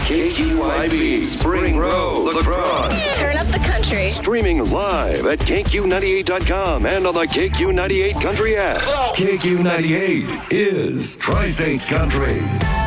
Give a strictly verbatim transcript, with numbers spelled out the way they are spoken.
K Q I B, Spring Row, La Crosse. Turn up the country. Streaming live at K Q ninety-eight dot com and on the K Q ninety-eight Country app. K Q ninety-eight is Tri-States Country.